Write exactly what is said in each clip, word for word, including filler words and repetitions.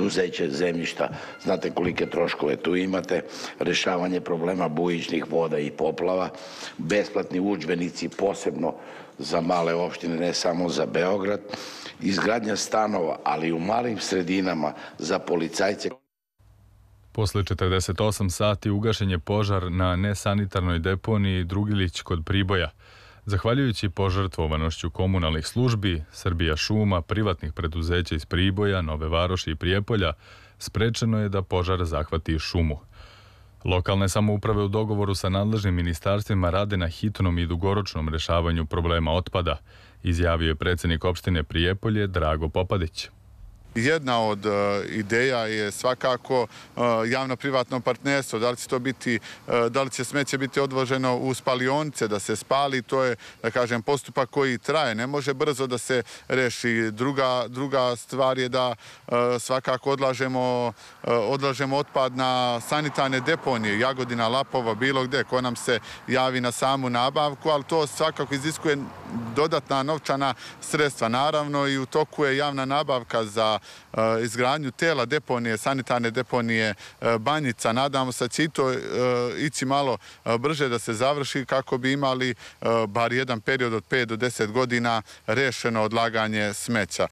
preduzeće zemljišta, znate kolike troškove tu imate, rešavanje problema bujičnih voda i poplava, besplatni udžbenici posebno za male opštine, ne samo za Beograd, izgradnja stanova, ali i u malim sredinama za policajce. Posle četrdeset osam sati ugašen je požar na nesanitarnoj deponiji Drugilić kod Priboja. Zahvaljujući požrtvovanošću komunalnih službi, Srbija šuma, privatnih preduzeća iz Priboja, Nove Varoši i Prijepolja, sprečeno je da požar zahvati šumu. Lokalne samouprave u dogovoru sa nadležnim ministarstvima rade na hitnom i dugoročnom rešavanju problema otpada, izjavio je predsjednik opštine Prijepolje Drago Popadić. Jedna od ideja je svakako javno-privatno partnerstvo. Da li će to biti, da li će smeće biti odvoženo u spalionice, da se spali, to je, da kažem, postupak koji traje. Ne može brzo da se reši. Druga, druga stvar je da svakako odlažemo, odlažemo otpad na sanitarne deponije, Jagodina, Lapova, bilo gde, ko nam se javi na samu nabavku, ali to svakako iziskuje dodatna novčana sredstva. Naravno, i u toku je javna nabavka za izgradnju tela deponije, sanitarne deponije Banjica. Nadamo se da će i to ići malo brže da se završi kako bi imali bar jedan period od pet do deset godina rešeno odlaganje smeća.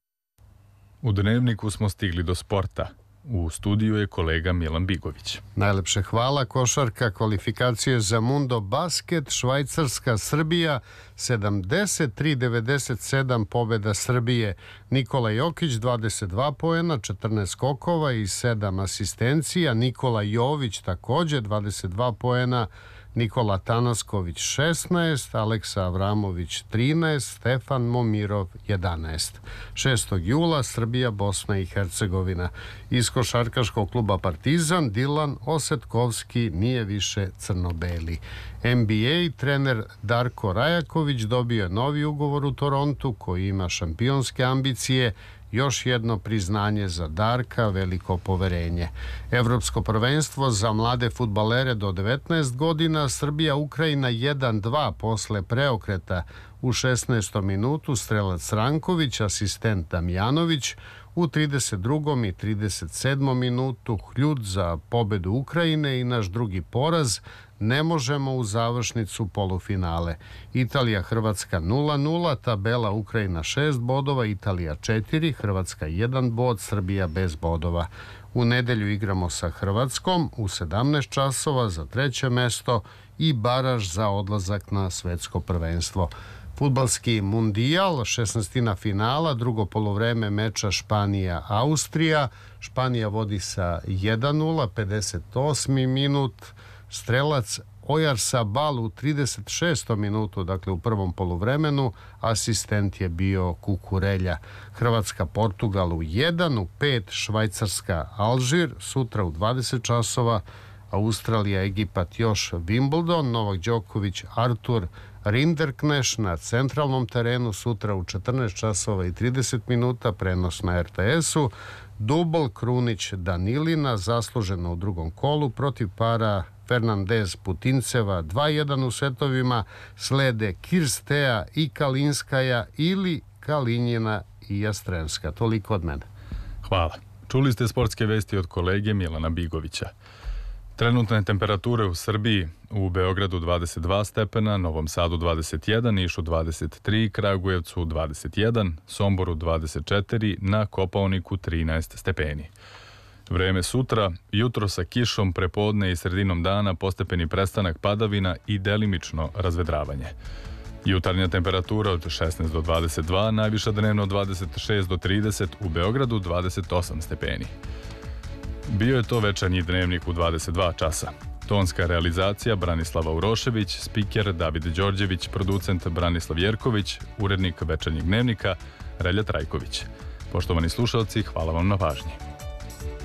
U Dnevniku smo stigli do sporta. U studiju je kolega Milan Bigović. Najlepše hvala. Košarka, kvalifikacije za Mundo Basket, Švajcarska, Srbija, sedamdeset tri devedeset sedam pobjeda Srbije. Nikola Jokić, dvadeset dva poena, četrnaest skokova i sedam asistencija. Nikola Jović također, dvadeset dva poena. Nikola Tanasković šesnaest, Aleksa Avramović trinaest, Stefan Momirov jedanaest. šestog jula Srbija, Bosna i Hercegovina. Iz košarkaškog kluba Partizan Dilan Osetkovski nije više crno-beli. N B A trener Darko Rajaković dobio je novi ugovor u Torontu koji ima šampionske ambicije. Još jedno priznanje za Darka, veliko poverenje. Evropsko prvenstvo za mlade fudbalere do devetnaest godina, Srbija Ukrajina jedan dva posle preokreta. U šesnaestom minutu strelac Ranković, asistent Damjanović, u trideset drugom i trideset sedmom minutu Hljud za pobedu Ukrajine i naš drugi poraz. Ne možemo u završnicu polufinale. Italija Hrvatska nula nula, tabela Ukrajina šest bodova, Italija četiri, Hrvatska jedan bod, Srbija bez bodova. U nedelju igramo sa Hrvatskom u sedamnaest časova za treće mesto i baraž za odlazak na svetsko prvenstvo. Fudbalski mundijal, šesnaestina finala, drugo poluvreme meča Španija-Austrija. Španija vodi sa jedan nula, pedeset osmi minut. Strelac Ojarzabal u trideset šestom minutu, dakle u prvom poluvremenu, asistent je bio Kukurelja. Hrvatska Portugal u jedan, u pet Švajcarska Alžir, sutra u dvadeset časova, Australija Egipat još Wimbledon, Novak Đoković Artur Rinderkneš na centralnom terenu, sutra u četrnaest časova i trideset minuta, prenos na R T S-u. Dubl Krunić Danilina, zasluženo u drugom kolu, protiv para Fernandez Putinceva dva jedan u setovima, slede Kirstea i Kalinskaja ili Kalinjina i Jastremska. Toliko od mene. Hvala. Čuli ste sportske vesti od kolege Milana Bigovića. Trenutne temperature u Srbiji: u Beogradu dvadeset dva stepena, Novom Sadu dvadeset jedan, Nišu dvadeset tri, Kragujevcu dvadeset jedan, Somboru dvadeset četiri, na Kopaoniku trinaest stepeni. Vreme sutra: jutro sa kišom, prepodne i sredinom dana postepeni prestanak padavina i delimično razvedravanje. Jutarnja temperatura od šesnaest do dvadeset dva, najviša dnevno dvadeset šest do trideset, u Beogradu dvadeset osam stepeni. Bio je to večernji Dnevnik u dvadeset dva časa. Tonska realizacija Branislava Urošević, spiker David Đorđević, producent Branislav Jerković, urednik večernjeg Dnevnika Relja Trajković. Poštovani slušalci, hvala vam na pažnji.